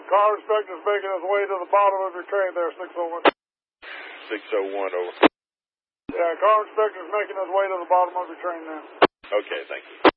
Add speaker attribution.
Speaker 1: Car inspector's making his way to the bottom of your train there, 601.
Speaker 2: 601 over.
Speaker 1: Yeah, car inspector's making his way to the bottom of your train now.
Speaker 2: Okay, thank you.